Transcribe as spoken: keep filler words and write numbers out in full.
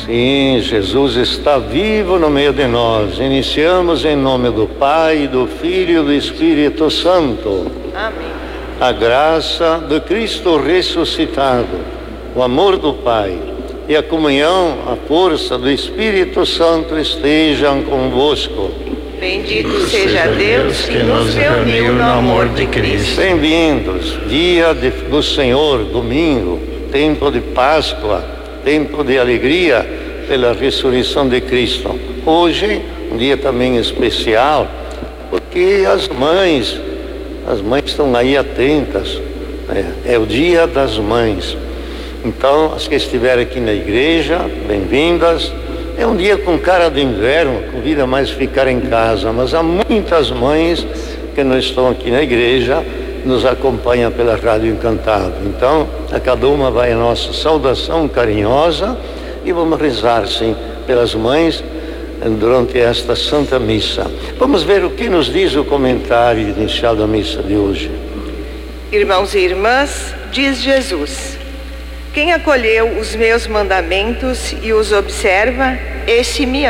Sim, Jesus está vivo no meio de nós. Iniciamos em nome do Pai, do Filho e do Espírito Santo. Amém. A graça do Cristo ressuscitado, o amor do Pai e a comunhão, a força do Espírito Santo estejam convosco. Bendito seja Deus que nos reuniu no amor de Cristo. Bem-vindos, dia de, do Senhor, domingo, tempo de Páscoa, tempo de alegria pela ressurreição de Cristo. Hoje, um dia também especial, porque as mães, as mães estão aí atentas, né? É o dia das mães. Então, as que estiverem aqui na igreja, bem-vindas. É um dia com cara de inverno, convida mais ficar em casa, mas há muitas mães que não estão aqui na igreja, nos acompanham pela Rádio Encantado. Então, a cada uma vai a nossa saudação carinhosa e vamos rezar, sim, pelas mães durante esta Santa Missa. Vamos ver o que nos diz o comentário inicial da missa de hoje. Irmãos e irmãs, diz Jesus: quem acolheu os meus mandamentos e os observa, esse me